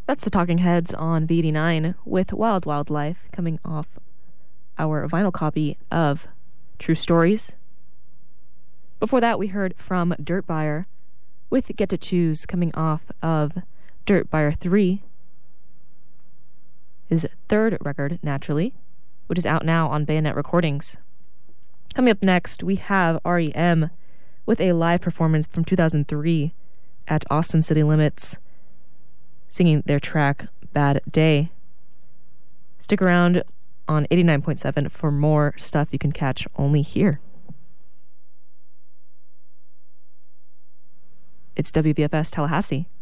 That's the Talking Heads on V89 with Wild Wildlife coming off our vinyl copy of True Stories. Before that, we heard from Dirt Buyer with Get to Choose coming off of Dirt Buyer 3, his third record, Naturally, which is out now on Bayonet Recordings. Coming up next, we have R.E.M. with a live performance from 2003 at Austin City Limits, singing their track Bad Day. Stick around on 89.7 for more stuff you can catch only here. It's WVFS Tallahassee.